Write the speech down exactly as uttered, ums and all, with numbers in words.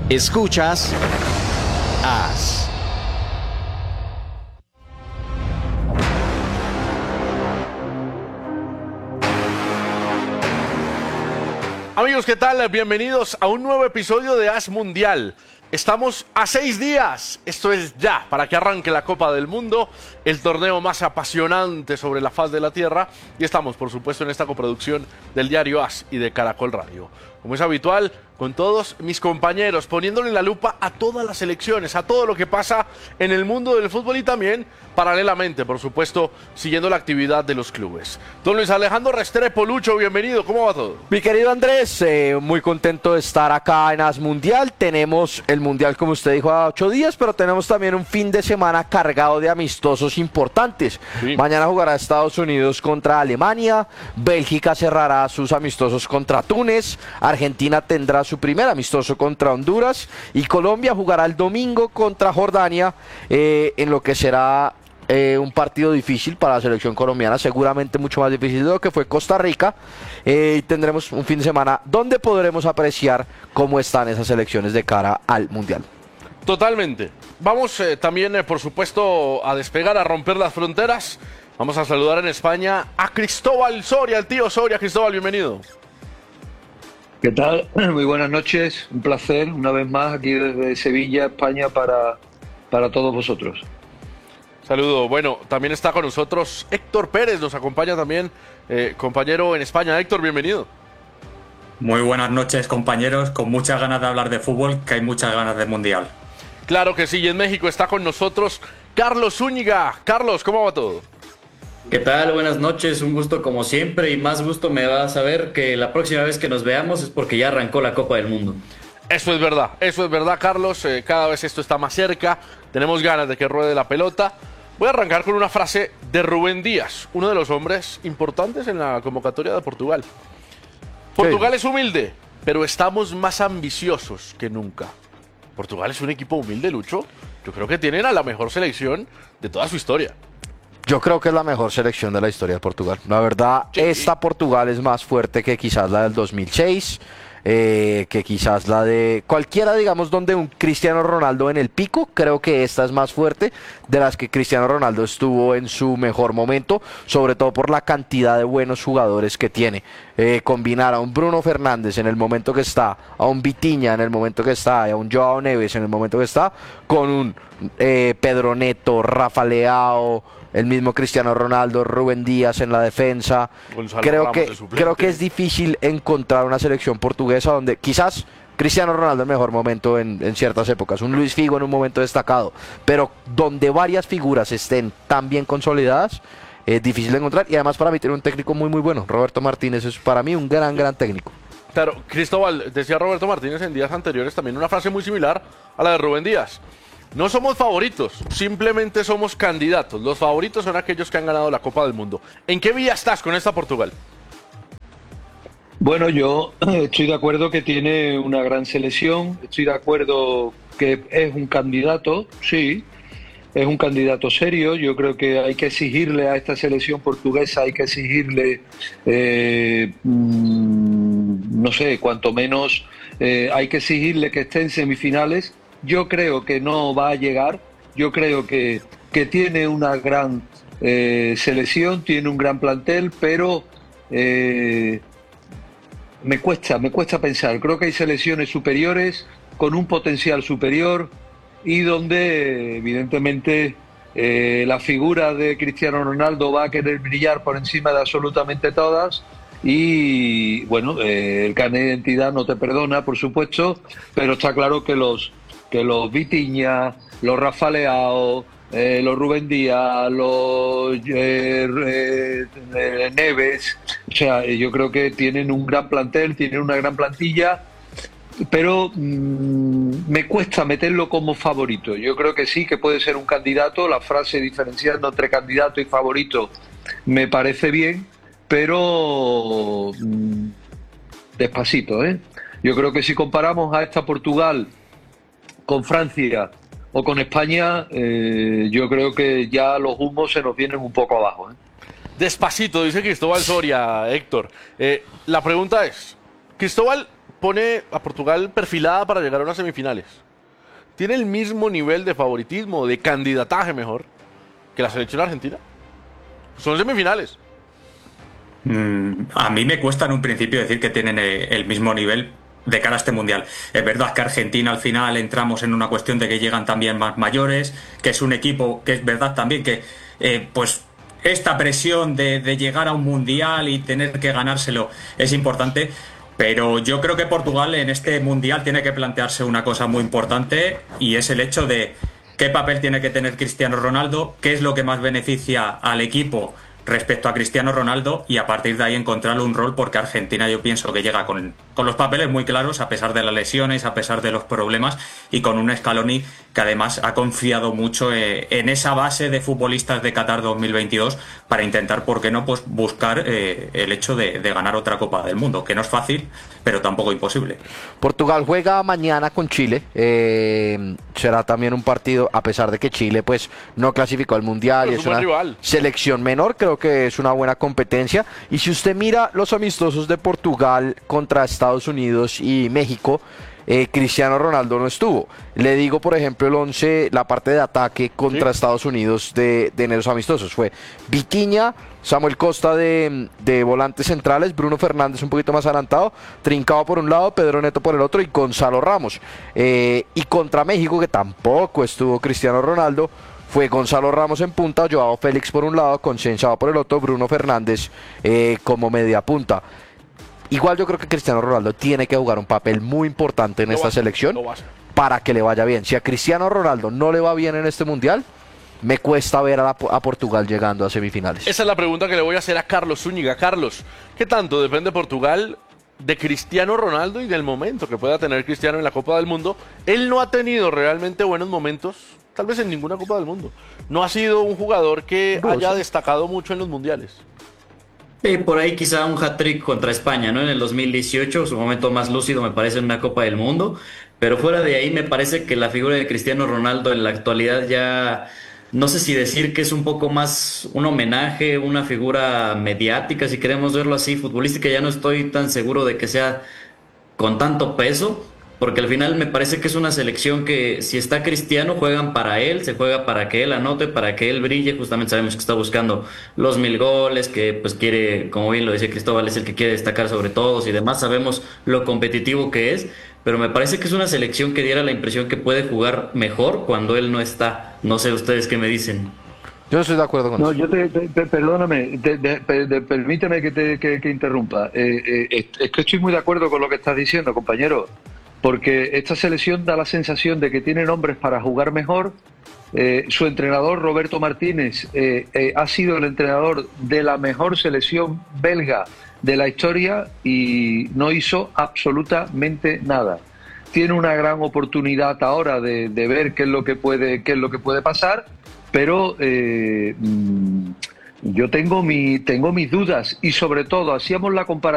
Escuchas As. Amigos, ¿qué tal? Bienvenidos a un nuevo episodio de As Mundial. Estamos a seis días, esto es ya, para que arranque la Copa del Mundo, el torneo más apasionante sobre la faz de la Tierra, y estamos, por supuesto, en esta coproducción del diario As y de Caracol Radio. Como es habitual, con todos mis compañeros, poniéndole la lupa a todas las selecciones, a todo lo que pasa en el mundo del fútbol y también, paralelamente, por supuesto, siguiendo la actividad de los clubes. Don Luis Alejandro Restrepo, Lucho, bienvenido, ¿cómo va todo? Mi querido Andrés, eh, muy contento de estar acá en As Mundial. Tenemos el Mundial, como usted dijo, a ocho días, pero tenemos también un fin de semana cargado de amistosos importantes. Sí. Mañana jugará Estados Unidos contra Alemania, Bélgica cerrará sus amistosos contra Túnez, Argentina tendrá su primer amistoso contra Honduras y Colombia jugará el domingo contra Jordania, eh, en lo que será eh, un partido difícil para la selección colombiana, seguramente mucho más difícil de lo que fue Costa Rica, eh, y tendremos un fin de semana donde podremos apreciar cómo están esas selecciones de cara al Mundial. Totalmente. Vamos eh, también, eh, por supuesto, a despegar, a romper las fronteras. Vamos a saludar en España a Cristóbal Soria, el tío Soria. Cristóbal, bienvenido. ¿Qué tal? Muy buenas noches, un placer una vez más aquí desde Sevilla, España, para, para todos vosotros. Saludo. Bueno, también está con nosotros Héctor Pérez, nos acompaña también, eh, compañero en España. Héctor, bienvenido. Muy buenas noches, compañeros, con muchas ganas de hablar de fútbol, que hay muchas ganas de Mundial. Claro que sí, y en México está con nosotros Carlos Zúñiga. Carlos, ¿cómo va todo? ¿Qué tal? Buenas noches, un gusto como siempre y más gusto me va a saber que la próxima vez que nos veamos es porque ya arrancó la Copa del Mundo. Eso es verdad, eso es verdad, Carlos, eh, cada vez esto está más cerca, tenemos ganas de que ruede la pelota. Voy a arrancar con una frase de Rubén Díaz, uno de los hombres importantes en la convocatoria de Portugal. Portugal es humilde, pero estamos más ambiciosos que nunca. Portugal es un equipo humilde, Lucho. Yo creo que tienen a la mejor selección de toda su historia. Yo creo que es la mejor selección de la historia de Portugal. La verdad, sí. Esta Portugal es más fuerte que quizás la del dos mil seis, eh, que quizás la de cualquiera, digamos, donde un Cristiano Ronaldo en el pico. Creo que esta es más fuerte de las que Cristiano Ronaldo estuvo en su mejor momento, sobre todo por la cantidad de buenos jugadores que tiene. Eh, combinar a un Bruno Fernández en el momento que está, a un Vitinha en el momento que está, a un Joao Neves en el momento que está, con un eh, Pedro Neto, Rafa Leao, el mismo Cristiano Ronaldo, Rubén Díaz en la defensa. Gonzalo creo Ramos que creo que es difícil encontrar una selección portuguesa donde quizás Cristiano Ronaldo en mejor momento en, en ciertas épocas, un Luis Figo en un momento destacado, pero donde varias figuras estén tan bien consolidadas, es difícil de encontrar. Y además para mí tiene un técnico muy muy bueno. Roberto Martínez es para mí un gran gran técnico. Claro, Cristóbal, decía Roberto Martínez en días anteriores también una frase muy similar a la de Rubén Díaz. No somos favoritos, simplemente somos candidatos. Los favoritos son aquellos que han ganado la Copa del Mundo. ¿En qué vía estás con esta Portugal? Bueno, yo estoy de acuerdo que tiene una gran selección, estoy de acuerdo que es un candidato, sí, es un candidato serio. Yo creo que hay que exigirle a esta selección portuguesa, hay que exigirle, eh, mmm, no sé, cuanto menos eh, hay que exigirle que esté en semifinales. Yo creo que no va a llegar, yo creo que, que tiene una gran eh, selección, tiene un gran plantel, pero eh, me cuesta, me cuesta pensar. Creo que hay selecciones superiores, con un potencial superior y donde evidentemente eh, la figura de Cristiano Ronaldo va a querer brillar por encima de absolutamente todas. Y bueno, eh, el carnet de identidad no te perdona, por supuesto, pero está claro que los que los Vitinha, los Rafa Leao, eh, los Rubén Díaz, los eh, eh, Neves, o sea, yo creo que tienen un gran plantel, tienen una gran plantilla, pero mmm, me cuesta meterlo como favorito. Yo creo que sí, que puede ser un candidato. La frase diferenciando entre candidato y favorito me parece bien, pero mmm, despacito, ¿eh? Yo creo que si comparamos a esta Portugal con Francia o con España, eh, yo creo que ya los humos se nos vienen un poco abajo, ¿eh? Despacito, dice Cristóbal Soria, Héctor. Eh, la pregunta es, Cristóbal, pone a Portugal perfilada para llegar a unas semifinales. ¿Tiene el mismo nivel de favoritismo, de candidataje mejor, que la selección argentina? Son semifinales. Mm, a mí me cuesta en un principio decir que tienen eh, el mismo nivel de cara a este mundial. Es verdad que Argentina al final entramos en una cuestión de que llegan también más mayores, que es un equipo que es verdad también que eh, pues esta presión de, de llegar a un mundial y tener que ganárselo es importante. Pero yo creo que Portugal en este mundial tiene que plantearse una cosa muy importante, y es el hecho de qué papel tiene que tener Cristiano Ronaldo, qué es lo que más beneficia al equipo respecto a Cristiano Ronaldo, y a partir de ahí encontrarle un rol, porque Argentina yo pienso que llega con, con los papeles muy claros, a pesar de las lesiones, a pesar de los problemas, y con un Scaloni que además ha confiado mucho eh, en esa base de futbolistas de Qatar dos mil veintidós para intentar, ¿por qué no?, pues buscar eh, el hecho de, de ganar otra Copa del Mundo, que no es fácil, pero tampoco imposible. Portugal juega mañana con Chile. Eh, será también un partido, a pesar de que Chile pues no clasificó al Mundial, y Pero es es un una buen rival. selección menor, creo que es una buena competencia. Y si usted mira los amistosos de Portugal contra Estados Unidos y México, eh, Cristiano Ronaldo no estuvo. Le digo, por ejemplo, el once, la parte de ataque contra Sí. Estados Unidos de, de en esos amistosos fue Vitinha, Samuel Costa de, de volantes centrales, Bruno Fernández un poquito más adelantado, Trincao por un lado, Pedro Neto por el otro y Gonzalo Ramos. Eh, y contra México, que tampoco estuvo Cristiano Ronaldo, fue Gonzalo Ramos en punta, Joao Félix por un lado, Conceição por el otro, Bruno Fernández eh, como media punta. Igual yo creo que Cristiano Ronaldo tiene que jugar un papel muy importante en Lo esta va a hacer, selección lo va a hacer. para que le vaya bien. Si a Cristiano Ronaldo no le va bien en este mundial, me cuesta ver a, la- a Portugal llegando a semifinales. Esa es la pregunta que le voy a hacer a Carlos Zúñiga. Carlos, ¿qué tanto depende Portugal de Cristiano Ronaldo y del momento que pueda tener Cristiano en la Copa del Mundo? Él no ha tenido realmente buenos momentos, tal vez en ninguna Copa del Mundo. No ha sido un jugador que No, haya sí. destacado mucho en los mundiales. Sí, por ahí quizá un hat-trick contra España, ¿no? En el dos mil dieciocho, su momento más lúcido me parece en una Copa del Mundo, pero fuera de ahí me parece que la figura de Cristiano Ronaldo en la actualidad ya, no sé si decir que es un poco más un homenaje, una figura mediática, si queremos verlo así, futbolística, ya no estoy tan seguro de que sea con tanto peso, porque al final me parece que es una selección que si está Cristiano juegan para él, se juega para que él anote, para que él brille, justamente sabemos que está buscando los mil goles, que pues quiere, como bien lo dice Cristóbal, es el que quiere destacar sobre todos y demás, sabemos lo competitivo que es, pero me parece que es una selección que diera la impresión que puede jugar mejor cuando él no está. No sé ustedes qué me dicen. Yo no estoy de acuerdo con No, eso. yo te, te- te- perdóname, te- te- te- permíteme que te que, que interrumpa. Eh, eh, es es que estoy muy de acuerdo con lo que estás diciendo, compañero, porque esta selección da la sensación de que tiene nombres para jugar mejor. Eh, su entrenador, Roberto Martínez, eh, eh, ha sido el entrenador de la mejor selección belga de la historia y no hizo absolutamente nada. Tiene una gran oportunidad ahora de, de ver qué es lo que puede, qué es lo que puede pasar, pero eh, mm, yo tengo mi, tengo mis dudas y sobre todo hacíamos la comparación.